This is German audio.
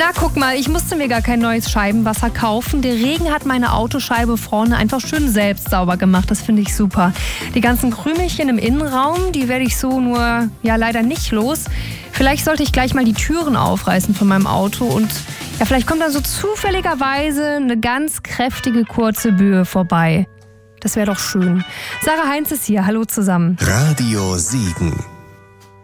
Na, guck mal, ich musste mir gar kein neues Scheibenwasser kaufen. Der Regen hat meine Autoscheibe vorne einfach schön selbst sauber gemacht. Das finde ich super. Die ganzen Krümelchen im Innenraum, die werde ich so nur, leider nicht los. Vielleicht sollte ich gleich mal die Türen aufreißen von meinem Auto und vielleicht kommt dann so zufälligerweise eine ganz kräftige kurze Böe vorbei. Das wäre doch schön. Sarah Heinz ist hier. Hallo zusammen. Radio Siegen.